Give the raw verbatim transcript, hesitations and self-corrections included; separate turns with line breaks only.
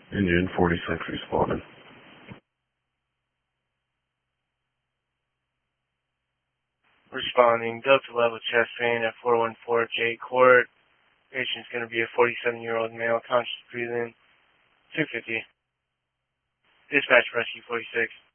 Engine forty-six responded.
Responding, Delta level chest pain at four one four J Court. Patient's going to be a forty-seven-year-old male, conscious breathing, two fifty. Dispatch rescue forty-six.